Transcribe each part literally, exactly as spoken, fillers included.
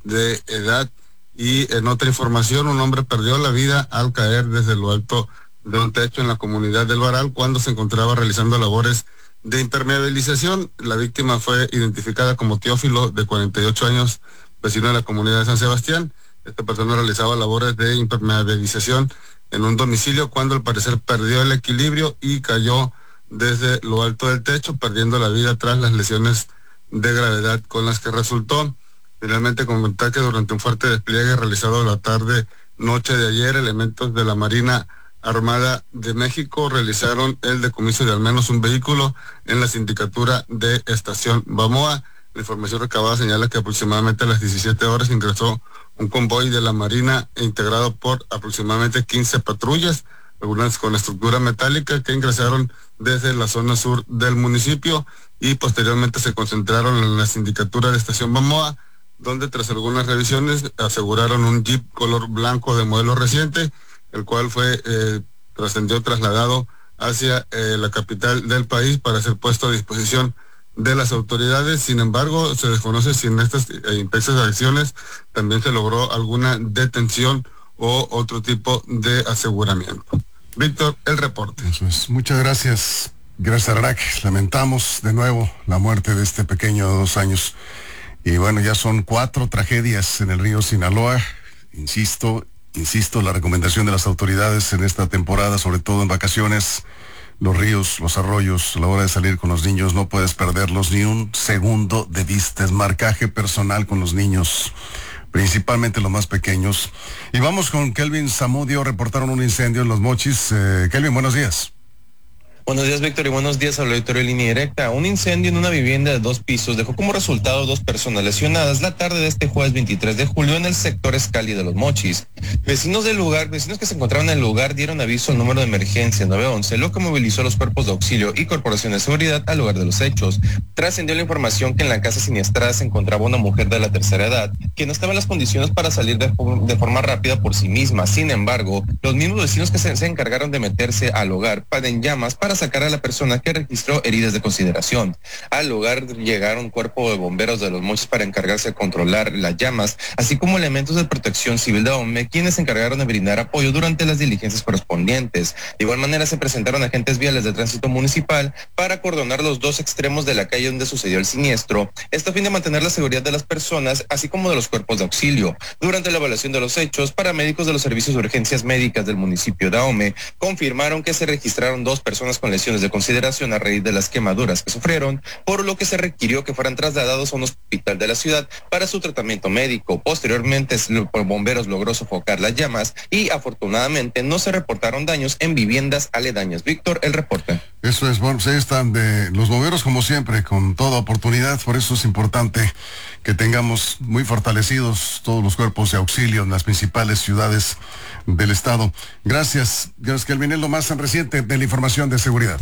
de edad. Y en otra información, un hombre perdió la vida al caer desde lo alto de un techo en la comunidad del Varal cuando se encontraba realizando labores de impermeabilización. La víctima fue identificada como Teófilo, de cuarenta y ocho años, vecino de la comunidad de San Sebastián. Esta persona realizaba labores de impermeabilización en un domicilio cuando al parecer perdió el equilibrio y cayó desde lo alto del techo, perdiendo la vida tras las lesiones de gravedad con las que resultó. Finalmente, comentar que durante un fuerte despliegue realizado la tarde noche de ayer, elementos de la Marina Armada de México realizaron el decomiso de al menos un vehículo en la sindicatura de Estación Bamoa. La información recabada señala que aproximadamente a las diecisiete horas ingresó un convoy de la Marina integrado por aproximadamente quince patrullas, algunas con estructura metálica, que ingresaron desde la zona sur del municipio y posteriormente se concentraron en la sindicatura de Estación Bamoa, donde tras algunas revisiones aseguraron un Jeep color blanco de modelo reciente, el cual fue eh, trascendió trasladado hacia eh, la capital del país para ser puesto a disposición de las autoridades. Sin embargo, se desconoce si en estas eh, intensas acciones también se logró alguna detención o otro tipo de aseguramiento. Víctor, el reporte. Eso es. Muchas gracias. Gracias, Ararak. Lamentamos de nuevo la muerte de este pequeño de dos años. Y bueno, ya son cuatro tragedias en el río Sinaloa. Insisto, insisto, la recomendación de las autoridades en esta temporada, sobre todo en vacaciones, los ríos, los arroyos, a la hora de salir con los niños, no puedes perderlos ni un segundo de vista. Es marcaje personal con los niños, principalmente los más pequeños. Y vamos con Kelvin Zamudio. Reportaron un incendio en Los Mochis. Eh, Kelvin, buenos días. Buenos días, Víctor, y buenos días al auditorio de Línea Directa. Un incendio en una vivienda de dos pisos dejó como resultado dos personas lesionadas la tarde de este jueves veintitrés de julio en el sector Escali de Los Mochis. Vecinos del lugar, vecinos que se encontraban en el lugar dieron aviso al número de emergencia nueve once, lo que movilizó a los cuerpos de auxilio y corporación de seguridad al lugar de los hechos. Trascendió la información que en la casa siniestrada se encontraba una mujer de la tercera edad, que no estaba en las condiciones para salir de, de forma rápida por sí misma. Sin embargo, los mismos vecinos que se, se encargaron de meterse al hogar en llamas para sacar a la persona que registró heridas de consideración. Al lugar llegaron un cuerpo de bomberos de Los Mochis para encargarse de controlar las llamas, así como elementos de protección civil de O M E, quienes se encargaron de brindar apoyo durante las diligencias correspondientes. De igual manera se presentaron agentes viales de tránsito municipal para acordonar los dos extremos de la calle donde sucedió el siniestro, esto a fin de mantener la seguridad de las personas, así como de los cuerpos de auxilio. Durante la evaluación de los hechos, paramédicos de los servicios de urgencias médicas del municipio de O M E confirmaron que se registraron dos personas con lesiones de consideración a raíz de las quemaduras que sufrieron, por lo que se requirió que fueran trasladados a un hospital de la ciudad para su tratamiento médico. Posteriormente, por bomberos logró sofocar las llamas y afortunadamente no se reportaron daños en viviendas aledañas. Víctor, el reporte. Eso es, bueno, pues ahí están de los bomberos como siempre, con toda oportunidad. Por eso es importante que tengamos muy fortalecidos todos los cuerpos de auxilio en las principales ciudades del estado. Gracias, gracias, Kelvin. Es lo más reciente de la información de seguridad.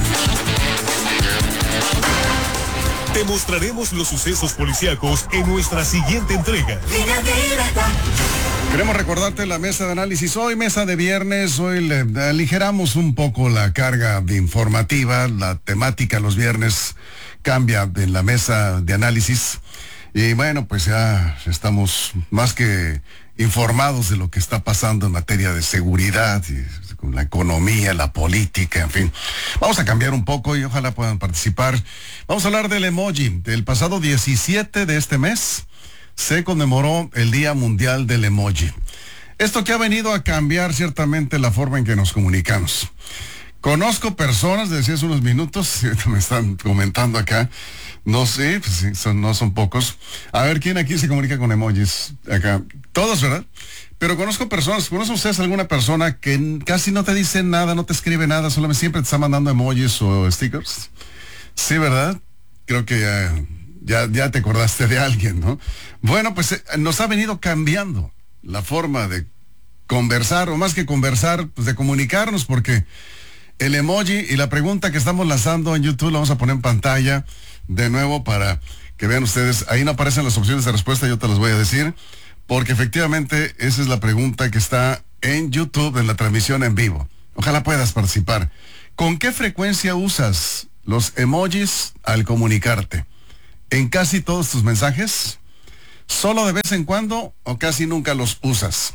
Te mostraremos los sucesos policíacos en nuestra siguiente entrega. Queremos recordarte la mesa de análisis. Hoy, mesa de viernes, hoy le aligeramos un poco la carga de informativa. La temática los viernes cambia en la mesa de análisis. Y bueno, pues ya estamos más que informados de lo que está pasando en materia de seguridad, y con la economía, la política, en fin. Vamos a cambiar un poco y ojalá puedan participar. Vamos a hablar del emoji. El pasado diecisiete de este mes se conmemoró el Día Mundial del Emoji. Esto que ha venido a cambiar ciertamente la forma en que nos comunicamos. Conozco personas, decía hace unos minutos, me están comentando acá, no sé, pues sí, son, no son pocos. A ver, ¿quién aquí se comunica con emojis? Acá, todos, ¿verdad? Pero conozco personas, ¿conocen ustedes alguna persona que casi no te dice nada, no te escribe nada, solamente siempre te está mandando emojis o stickers? Sí, ¿verdad? Creo que ya, ya, ya te acordaste de alguien, ¿no? Bueno, pues eh, nos ha venido cambiando la forma de conversar, o más que conversar, pues de comunicarnos, porque el emoji y la pregunta que estamos lanzando en YouTube la vamos a poner en pantalla de nuevo para que vean ustedes. Ahí no aparecen las opciones de respuesta, yo te las voy a decir, porque efectivamente esa es la pregunta que está en YouTube, en la transmisión en vivo. Ojalá puedas participar. ¿Con qué frecuencia usas los emojis al comunicarte? ¿En casi todos tus mensajes? ¿Solo de vez en cuando o casi nunca los usas?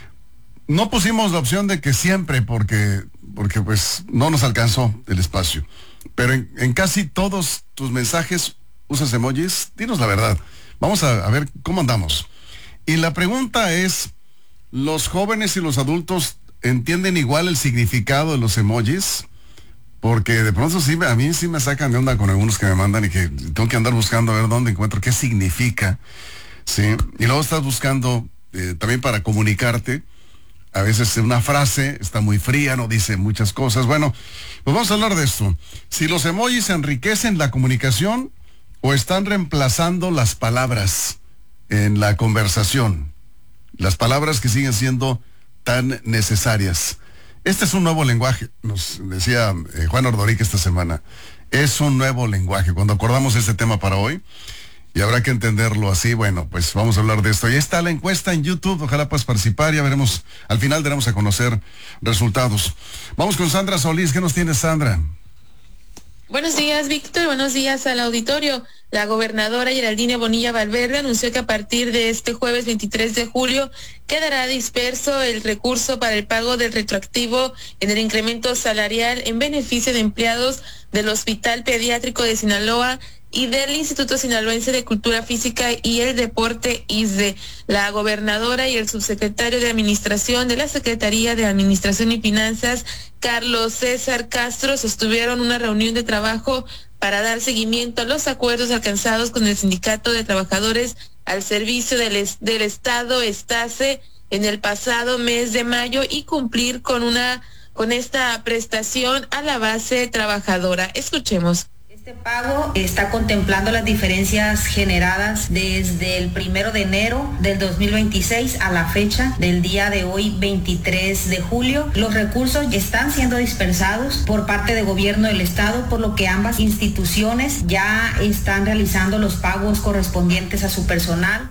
No pusimos la opción de que siempre porque, porque pues no nos alcanzó el espacio. Pero en, en casi todos tus mensajes usas emojis. Dinos la verdad. Vamos a, a ver cómo andamos. Y la pregunta es, ¿los jóvenes y los adultos entienden igual el significado de los emojis? Porque de pronto sí, a mí sí me sacan de onda con algunos que me mandan y que tengo que andar buscando a ver dónde encuentro qué significa. Sí, y luego estás buscando eh, también para comunicarte. A veces una frase está muy fría, no dice muchas cosas. Bueno, pues vamos a hablar de esto. Si los emojis enriquecen la comunicación o están reemplazando las palabras en la conversación. Las palabras que siguen siendo tan necesarias. Este es un nuevo lenguaje, nos decía eh, Juan Ordorica esta semana. Es un nuevo lenguaje. Cuando acordamos este tema para hoy, y habrá que entenderlo así, bueno, pues vamos a hablar de esto. Y está la encuesta en YouTube, ojalá puedas participar, ya veremos, al final daremos a conocer resultados. Vamos con Sandra Solís, ¿qué nos tienes, Sandra? Buenos días, Víctor, buenos días al auditorio. La gobernadora Geraldine Bonilla Valverde anunció que a partir de este jueves veintitrés de julio quedará disperso el recurso para el pago del retroactivo en el incremento salarial en beneficio de empleados del Hospital Pediátrico de Sinaloa y del Instituto Sinaloense de Cultura Física y el Deporte, I S D E. La gobernadora y el subsecretario de Administración de la Secretaría de Administración y Finanzas, Carlos César Castro, sostuvieron una reunión de trabajo para dar seguimiento a los acuerdos alcanzados con el Sindicato de Trabajadores al Servicio del, es, del Estado, STACE, en el pasado mes de mayo y cumplir con una con esta prestación a la base trabajadora. Escuchemos. Este pago está contemplando las diferencias generadas desde el primero de enero del dos mil veintiséis a la fecha del día de hoy, veintitrés de julio. Los recursos están siendo dispersados por parte del gobierno del estado, por lo que ambas instituciones ya están realizando los pagos correspondientes a su personal.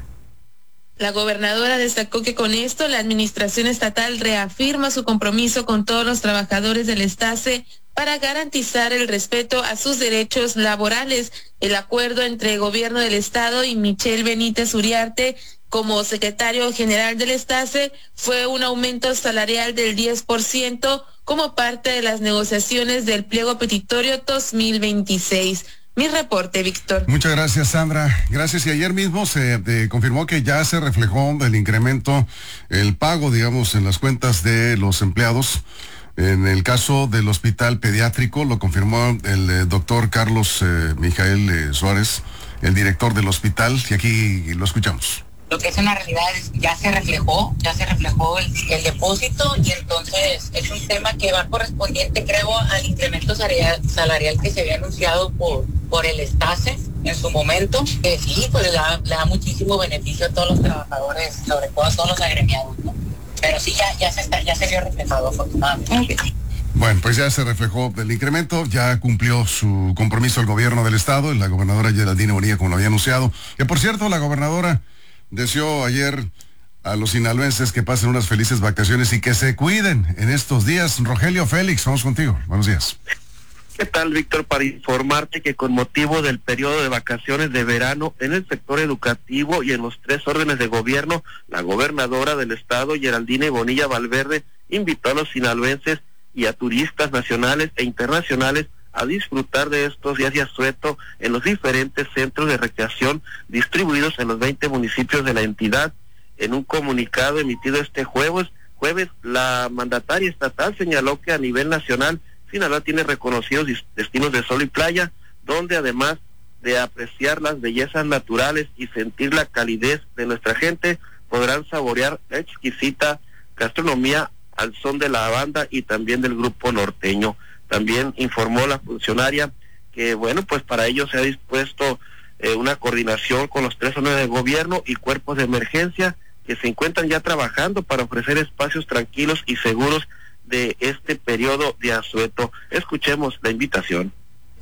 La gobernadora destacó que con esto la administración estatal reafirma su compromiso con todos los trabajadores del STACE para garantizar el respeto a sus derechos laborales. El acuerdo entre el gobierno del estado y Michelle Benítez Uriarte como secretario general del STACE fue un aumento salarial del diez por ciento como parte de las negociaciones del pliego petitorio dos mil veintiséis. Mi reporte, Víctor. Muchas gracias, Sandra. Gracias. Y ayer mismo se eh, confirmó que ya se reflejó el incremento, el pago, digamos, en las cuentas de los empleados. En el caso del hospital pediátrico, lo confirmó el eh, doctor Carlos eh, Mijael eh, Suárez, el director del hospital, y aquí lo escuchamos. Lo que es una realidad es ya se reflejó, ya se reflejó el, el depósito y entonces es un tema que va correspondiente, creo, al incremento salarial, salarial que se había anunciado por, por el STACE en su momento, que sí, pues le da, le da muchísimo beneficio a todos los trabajadores, sobre todo a todos los agremiados, ¿no? Pero sí, ya, ya, se, está, ya se vio reflejado, afortunadamente. Okay. Bueno, pues ya se reflejó el incremento, ya cumplió su compromiso el gobierno del estado, y la gobernadora Geraldine Bonilla, como lo había anunciado. Que por cierto, la gobernadora deseó ayer a los sinaloenses que pasen unas felices vacaciones y que se cuiden en estos días. Rogelio Félix, vamos contigo. Buenos días. ¿Qué tal, Víctor? Para informarte que con motivo del periodo de vacaciones de verano en el sector educativo y en los tres órdenes de gobierno, la gobernadora del estado, Geraldine Bonilla Valverde, invitó a los sinaloenses y a turistas nacionales e internacionales a disfrutar de estos días de asueto en los diferentes centros de recreación distribuidos en los veinte municipios de la entidad. En un comunicado emitido este jueves, jueves, la mandataria estatal señaló que a nivel nacional Sinaloa tiene reconocidos destinos de sol y playa, donde además de apreciar las bellezas naturales y sentir la calidez de nuestra gente, podrán saborear la exquisita gastronomía al son de la banda y también del grupo norteño. También informó la funcionaria que, bueno, pues para ello se ha dispuesto eh, una coordinación con los tres órdenes de gobierno y cuerpos de emergencia que se encuentran ya trabajando para ofrecer espacios tranquilos y seguros de este periodo de asueto. Escuchemos la invitación.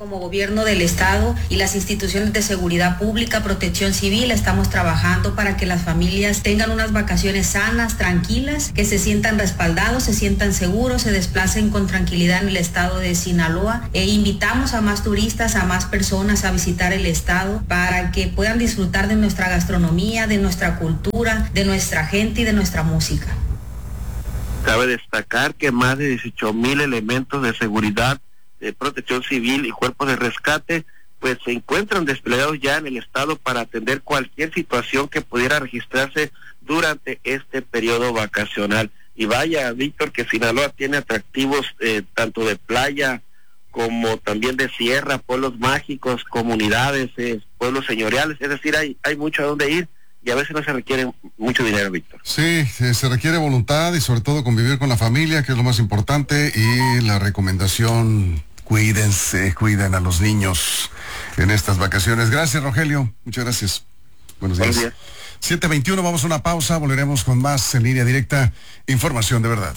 Como gobierno del estado y las instituciones de seguridad pública, protección civil, estamos trabajando para que las familias tengan unas vacaciones sanas, tranquilas, que se sientan respaldados, se sientan seguros, se desplacen con tranquilidad en el estado de Sinaloa. E invitamos a más turistas, a más personas a visitar el estado para que puedan disfrutar de nuestra gastronomía, de nuestra cultura, de nuestra gente y de nuestra música. Cabe destacar que más de dieciocho mil elementos de seguridad, de protección civil y cuerpos de rescate, pues se encuentran desplegados ya en el estado para atender cualquier situación que pudiera registrarse durante este periodo vacacional. Y vaya, Víctor, que Sinaloa tiene atractivos eh, tanto de playa como también de sierra, pueblos mágicos, comunidades, eh, pueblos señoriales, es decir, hay, hay mucho a dónde ir. Y a veces no se requiere mucho dinero, Víctor. Sí, se requiere voluntad y sobre todo convivir con la familia, que es lo más importante, y la recomendación, cuídense, cuiden a los niños en estas vacaciones. Gracias, Rogelio. Muchas gracias. Buenos días. Buenos días. siete veintiuno, vamos a una pausa, volveremos con más en Línea Directa, información de verdad.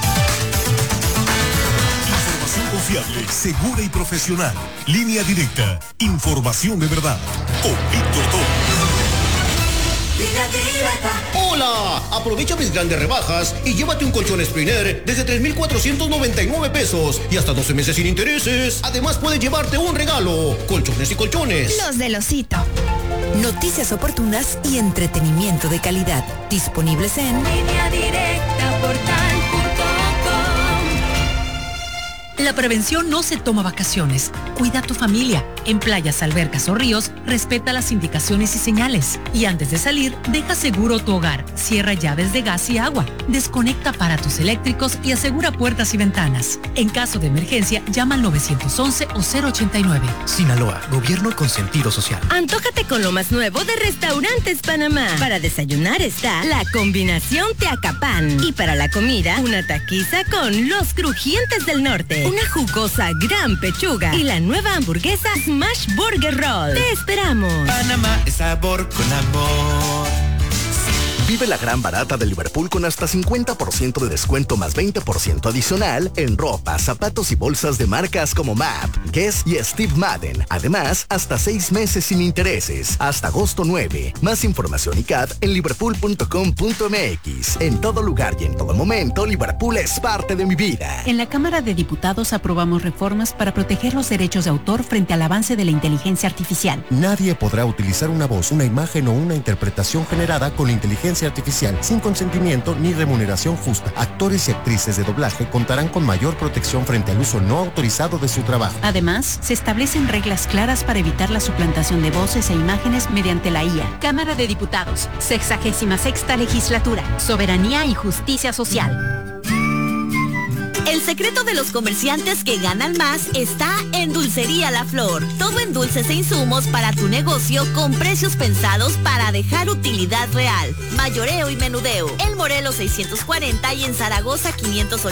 Información confiable, segura y profesional. Línea Directa, información de verdad. Con Víctor Toro. ¡Hola! Aprovecha mis grandes rebajas y llévate un colchón Spriner desde tres mil cuatrocientos noventa y nueve pesos y hasta doce meses sin intereses. Además puedes llevarte un regalo, colchones y colchones. Los del Osito. Noticias oportunas y entretenimiento de calidad. Disponibles en Línea Directa Portal punto com. La prevención no se toma vacaciones. Cuida a tu familia. En playas, albercas o ríos, respeta las indicaciones y señales. Y antes de salir, deja seguro tu hogar. Cierra llaves de gas y agua. Desconecta aparatos eléctricos y asegura puertas y ventanas. En caso de emergencia, llama al nueve once o cero ochenta y nueve. Sinaloa, gobierno con sentido social. Antójate con lo más nuevo de Restaurantes Panamá. Para desayunar está la combinación Teacapán. Y para la comida, una taquiza con los crujientes del norte. Una jugosa gran pechuga. Y la nueva hamburguesa Smash Burger Roll. Te esperamos. Panamá es sabor con amor. Vive la gran barata de Liverpool con hasta cincuenta por ciento de descuento más veinte por ciento adicional en ropa, zapatos y bolsas de marcas como Map, Guess y Steve Madden. Además, hasta seis meses sin intereses, hasta agosto nueve. Más información y C A D en liverpool punto com punto m x. En todo lugar y en todo momento, Liverpool es parte de mi vida. En la Cámara de Diputados aprobamos reformas para proteger los derechos de autor frente al avance de la inteligencia artificial. Nadie podrá utilizar una voz, una imagen o una interpretación generada con inteligencia artificial sin consentimiento ni remuneración justa. Actores y actrices de doblaje contarán con mayor protección frente al uso no autorizado de su trabajo. Además, se establecen reglas claras para evitar la suplantación de voces e imágenes mediante la I A. Cámara de Diputados, sexagésima sexta legislatura, soberanía y justicia social. El secreto de los comerciantes que ganan más está en Dulcería La Flor. Todo en dulces e insumos para tu negocio con precios pensados para dejar utilidad real. Mayoreo y menudeo. En Morelos seiscientos cuarenta y en Zaragoza quinientos ochenta.